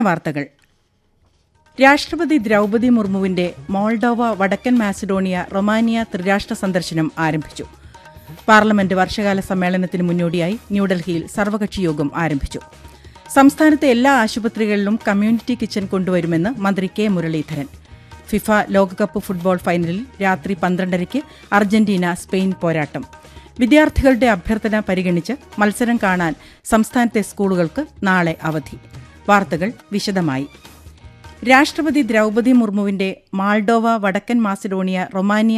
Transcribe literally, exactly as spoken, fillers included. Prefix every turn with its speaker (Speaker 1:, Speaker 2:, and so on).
Speaker 1: വാർത്തകൾ. രാഷ്ട്രപതി ദ്രൗപദി മുർമുവിന്റെ മോൾഡോവ, വടക്കൻ മാസിഡോണിയ, റൊമാനിയ ത്രിരാഷ്ട്ര സന്ദർശനം ആരംഭിച്ചു. പാർലമെന്റ് വർഷകാല സമ്മേളനത്തിന് മുന്നോടിയായി ന്യൂഡൽഹിയിൽ സർവകക്ഷി യോഗം ആരംഭിച്ചു. സംസ്ഥാനത്തെ എല്ലാ ആശുപത്രികളിലും കമ്മ്യൂണിറ്റി കിച്ചൺ കൊണ്ടുവരുമെന്ന് മന്ത്രി കെ മുരളീധരൻ. ഫിഫ ലോകകപ്പ് ഫുട്ബോൾ ഫൈനലിൽ രാത്രി പന്ത്രണ്ടരയ്ക്ക് അർജന്റീന സ്പെയിൻ പോരാട്ടം. വിദ്യാർത്ഥികളുടെ അഭ്യർത്ഥന പരിഗണിച്ച് മത്സരം കാണാൻ സംസ്ഥാനത്തെ സ്കൂളുകൾക്ക് നാളെ അവധി. വാർത്തകൾ വിശദമായി. രാഷ്ട്രപതി ദ്രൗപദി മുർമുവിന്റെ മാൾഡോവ, വടക്കൻ മാസിഡോണിയ, റൊമാനിയ